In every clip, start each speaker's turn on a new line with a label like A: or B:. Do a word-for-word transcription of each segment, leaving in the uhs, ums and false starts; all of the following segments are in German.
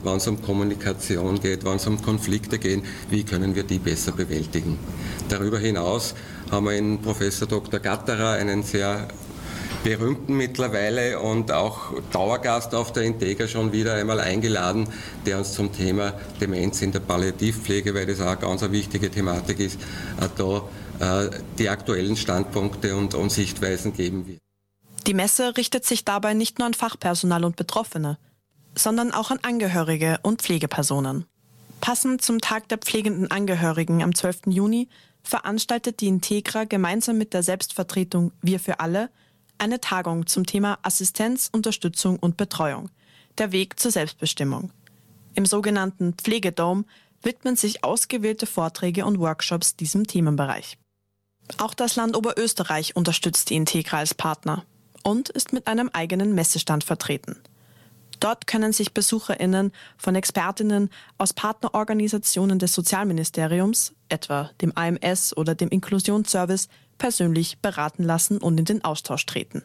A: Wenn es um Kommunikation geht, wenn es um Konflikte geht, wie können wir die besser bewältigen? Darüber hinaus haben wir in Professor Doktor Gatterer einen sehr berühmten mittlerweile und auch Dauergast auf der Integra schon wieder einmal eingeladen, der uns zum Thema Demenz in der Palliativpflege, weil das auch eine ganz wichtige Thematik ist, da die aktuellen Standpunkte und, und Sichtweisen geben wird.
B: Die Messe richtet sich dabei nicht nur an Fachpersonal und Betroffene, sondern auch an Angehörige und Pflegepersonen. Passend zum Tag der pflegenden Angehörigen am zwölften Juni veranstaltet die Integra gemeinsam mit der Selbstvertretung Wir für alle eine Tagung zum Thema Assistenz, Unterstützung und Betreuung, der Weg zur Selbstbestimmung. Im sogenannten Pflegedom widmen sich ausgewählte Vorträge und Workshops diesem Themenbereich. Auch das Land Oberösterreich unterstützt die Integra als Partner und ist mit einem eigenen Messestand vertreten. Dort können sich BesucherInnen von Expertinnen aus Partnerorganisationen des Sozialministeriums, etwa dem A M S oder dem Inklusionsservice, persönlich beraten lassen und in den Austausch treten.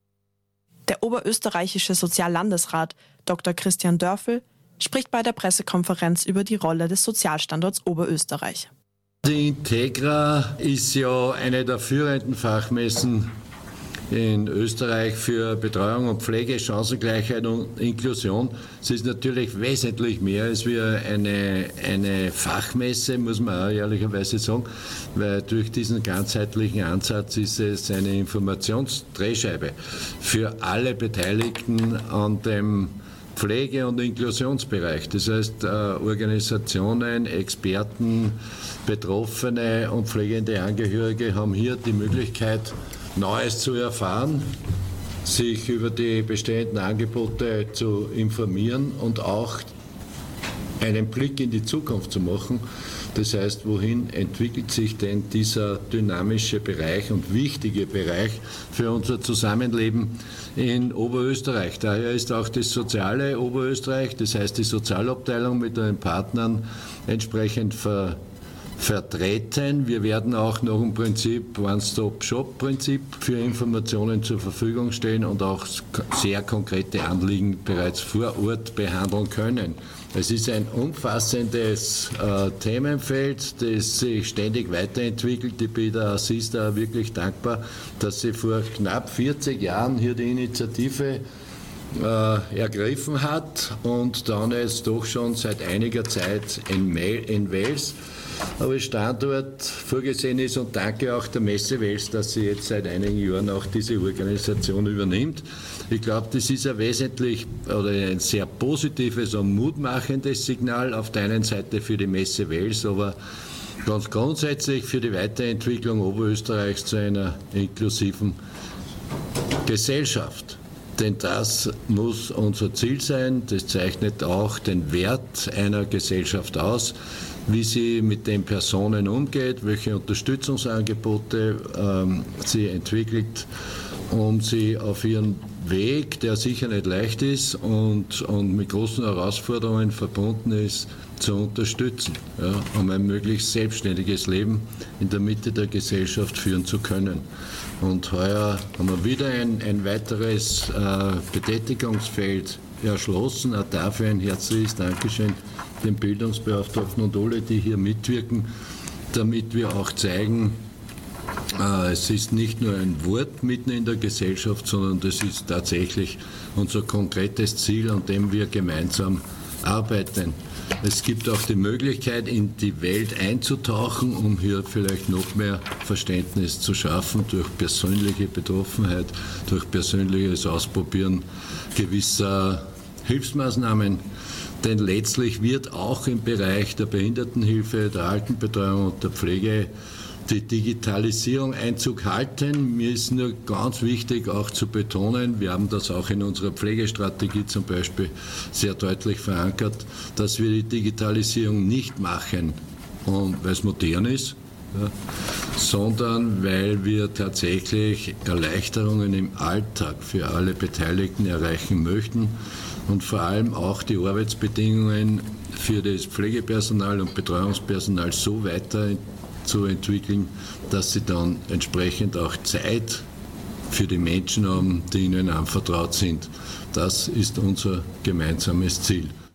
B: Der oberösterreichische Soziallandesrat Doktor Christian Dörfel spricht bei der Pressekonferenz über die Rolle des Sozialstandorts Oberösterreich.
C: Die Integra ist ja eine der führenden Fachmessen in Österreich für Betreuung und Pflege, Chancengleichheit und Inklusion. Es ist natürlich wesentlich mehr als wie eine, eine Fachmesse, muss man auch ehrlicherweise sagen, weil durch diesen ganzheitlichen Ansatz ist es eine Informationsdrehscheibe für alle Beteiligten an dem Pflege- und Inklusionsbereich. Das heißt, Organisationen, Experten, Betroffene und pflegende Angehörige haben hier die Möglichkeit, Neues zu erfahren, sich über die bestehenden Angebote zu informieren und auch einen Blick in die Zukunft zu machen. Das heißt, wohin entwickelt sich denn dieser dynamische Bereich und wichtige Bereich für unser Zusammenleben in Oberösterreich? Daher ist auch das soziale Oberösterreich, das heißt die Sozialabteilung mit den Partnern entsprechend ver vertreten. Wir werden auch noch im Prinzip One-Stop-Shop-Prinzip für Informationen zur Verfügung stellen und auch sehr konkrete Anliegen bereits vor Ort behandeln können. Es ist ein umfassendes äh, Themenfeld, das sich ständig weiterentwickelt. Ich bin der Assista wirklich dankbar, dass sie vor knapp vierzig Jahren hier die Initiative äh, ergriffen hat und dann jetzt doch schon seit einiger Zeit in, in Wels aber Standort vorgesehen ist, und danke auch der Messe Wels, dass sie jetzt seit einigen Jahren auch diese Organisation übernimmt. Ich glaube, das ist ein wesentlich oder ein sehr positives und mutmachendes Signal auf der einen Seite für die Messe Wels, aber ganz grundsätzlich für die Weiterentwicklung Oberösterreichs zu einer inklusiven Gesellschaft. Denn das muss unser Ziel sein. Das zeichnet auch den Wert einer Gesellschaft aus, wie sie mit den Personen umgeht, welche Unterstützungsangebote ähm, sie entwickelt, um sie auf ihren Weg, der sicher nicht leicht ist und, und mit großen Herausforderungen verbunden ist, zu unterstützen, ja, um ein möglichst selbstständiges Leben in der Mitte der Gesellschaft führen zu können. Und heuer haben wir wieder ein, ein weiteres äh, Betätigungsfeld erschlossen. Auch dafür ein herzliches Dankeschön den Bildungsbeauftragten und alle, die hier mitwirken, damit wir auch zeigen, äh, es ist nicht nur ein Wort mitten in der Gesellschaft, sondern das ist tatsächlich unser konkretes Ziel, an dem wir gemeinsam arbeiten. Es gibt auch die Möglichkeit, in die Welt einzutauchen, um hier vielleicht noch mehr Verständnis zu schaffen durch persönliche Betroffenheit, durch persönliches Ausprobieren gewisser Hilfsmaßnahmen. Denn letztlich wird auch im Bereich der Behindertenhilfe, der Altenbetreuung und der Pflege die Digitalisierung Einzug halten. Mir ist nur ganz wichtig auch zu betonen, wir haben das auch in unserer Pflegestrategie zum Beispiel sehr deutlich verankert, dass wir die Digitalisierung nicht machen, weil es modern ist, ja, sondern weil wir tatsächlich Erleichterungen im Alltag für alle Beteiligten erreichen möchten und vor allem auch die Arbeitsbedingungen für das Pflegepersonal und Betreuungspersonal so weiter zu entwickeln, dass sie dann entsprechend auch Zeit für die Menschen haben, die ihnen anvertraut sind. Das ist unser gemeinsames Ziel.